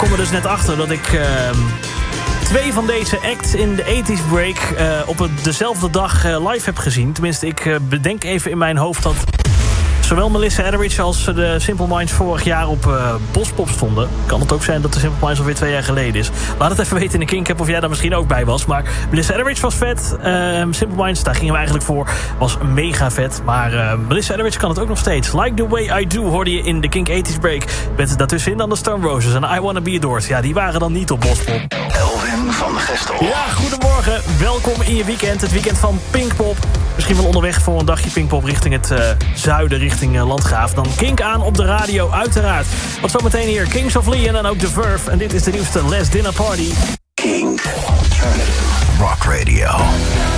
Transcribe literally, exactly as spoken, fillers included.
kom er dus net achter dat ik... Uh, twee van deze acts in de tachtiger break uh, op het, dezelfde dag uh, live heb gezien. Tenminste, ik uh, bedenk even in mijn hoofd dat... zowel Melissa Etheridge als de Simple Minds vorig jaar op uh, Bospop stonden. Kan het ook zijn dat de Simple Minds alweer twee jaar geleden is. Laat het even weten in de Kink-app of jij daar misschien ook bij was. Maar Melissa Etheridge was vet. Uh, Simple Minds, daar gingen we eigenlijk voor. Was mega vet. Maar uh, Melissa Etheridge kan het ook nog steeds. Like the Way I Do hoorde je in de Kink tachtiger break. Met daartussenin dan de Stone Roses en I Wanna Be Adored. Ja, die waren dan niet op Bospop. Elvin van Gestel. Ja, goedemorgen. Welkom in je weekend. Het weekend van Pinkpop. Misschien wel onderweg voor een dagje Pinkpop richting het uh, zuiden, richting uh, Landgraaf. Dan Kink aan op de radio, uiteraard. Wat zometeen hier, Kings of Leon en dan ook The Verve. En dit is de nieuwste Last Dinner Party. Kink Alternative Rock Radio.